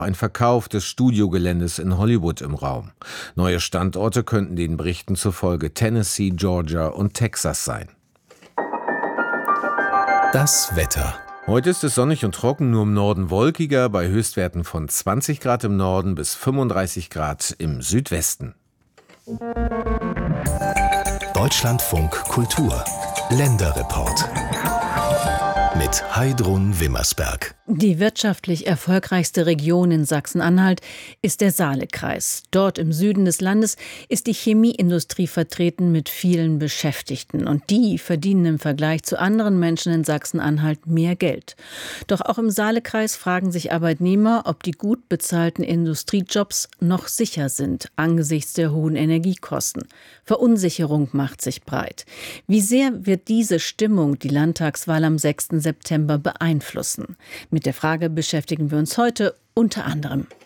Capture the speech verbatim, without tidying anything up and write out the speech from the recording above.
ein Verkauf des Studiogeländes in Hollywood im Raum. Neue Standorte könnten den Berichten zufolge Tennessee, Georgia und Texas sein. Das Wetter. Heute ist es sonnig und trocken, nur im Norden wolkiger, bei Höchstwerten von zwanzig Grad im Norden bis fünfunddreißig Grad im Südwesten. Deutschlandfunk Kultur. Länderreport. Mit Heidrun Wimmersberg. Die wirtschaftlich erfolgreichste Region in Sachsen-Anhalt ist der Saalekreis. Dort im Süden des Landes ist die Chemieindustrie vertreten mit vielen Beschäftigten. Und die verdienen im Vergleich zu anderen Menschen in Sachsen-Anhalt mehr Geld. Doch auch im Saalekreis fragen sich Arbeitnehmer, ob die gut bezahlten Industriejobs noch sicher sind angesichts der hohen Energiekosten. Verunsicherung macht sich breit. Wie sehr wird diese Stimmung die Landtagswahl am sechsten September beeinflussen? Mit der Frage beschäftigen wir uns heute unter anderem.